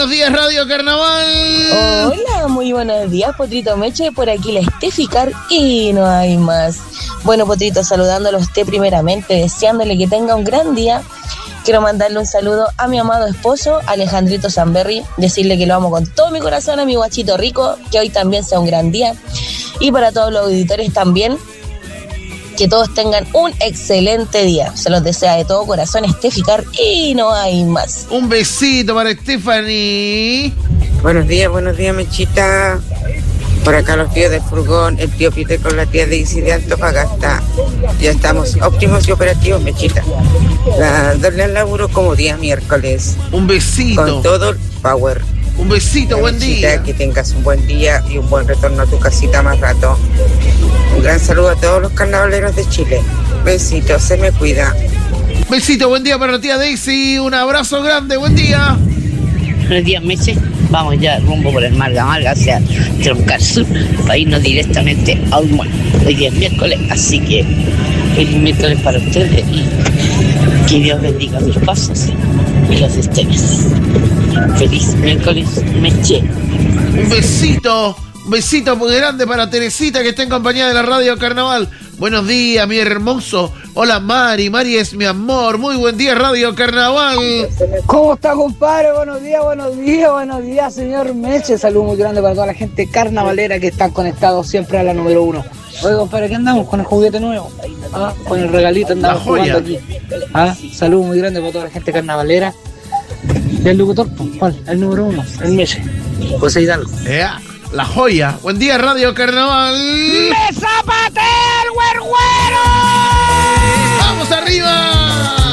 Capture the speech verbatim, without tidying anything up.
buenos días, Radio Carnaval. Hola, muy buenos días, Potrito Meche, por aquí la Esteficar y no hay más. Bueno, Potrito, saludándolo a usted primeramente, deseándole que tenga un gran día. Quiero mandarle un saludo a mi amado esposo, Alejandrito Samberry, decirle que lo amo con todo mi corazón, a mi guachito rico, que hoy también sea un gran día. Y para todos los auditores también, que todos tengan un excelente día. Se los desea de todo corazón Esteficar y no hay más. Un besito para Stephanie. Buenos días, buenos días, Mechita. Por acá los tíos del furgón, el tío Peter con la tía Daisy de Antofagasta. Ya estamos óptimos y operativos, Mechita. La, darle al laburo como día miércoles. Un besito. Con todo el power. Un besito, buen Mechita, día. que tengas un buen día y un buen retorno a tu casita más rato. Un gran saludo a todos los carnavaleros de Chile. Besitos, se me cuida. Besito, buen día para la tía Daisy. Un abrazo grande, buen día. Buenos días, Meche. Vamos ya rumbo por el Marga Marga hacia Troncar Sur para irnos directamente a Humor. Hoy día es miércoles, así que feliz miércoles para ustedes y que Dios bendiga mis pasos y los estenes. Feliz miércoles, Meche. Un besito, un besito muy grande para Teresita, que está en compañía de la Radio Carnaval. Buenos días, mi hermoso. Hola, Mari. Mari es mi amor. Muy buen día, Radio Carnaval. ¿Cómo está, compadre? Buenos días, buenos días, buenos días, señor Meche. Saludos muy grande para toda la gente carnavalera que están conectados siempre a la número uno. Oye, compadre, ¿qué andamos? ¿Con el juguete nuevo? ¿Ah? ¿Con el regalito andamos jugando aquí? ¿Ah? Saludos muy grande para toda la gente carnavalera. ¿Y el locutor? ¿Cuál? El número uno, el Meche. José Hidalgo. Yeah. La joya. Buen día, Radio Carnaval. ¡Me zapatea el güergüero! ¡Vamos arriba!